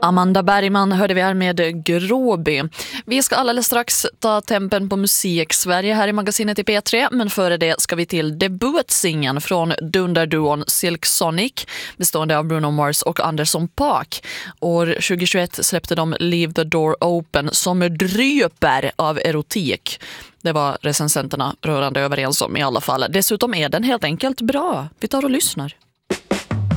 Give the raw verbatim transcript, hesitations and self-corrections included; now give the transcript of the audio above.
Amanda Bergman hörde vi här med Gråby. Vi ska alldeles strax ta tempen på musik-Sverige här i magasinet i P tre, men före det ska vi till debutsingen från dunderduon Silk Sonic, bestående av Bruno Mars och Anderson .Paak. År tjugohundratjugoett släppte de Leave the Door Open som dryper av erotik. Det var recensenterna rörande överens om i alla fall. Dessutom är den helt enkelt bra. Vi tar och lyssnar.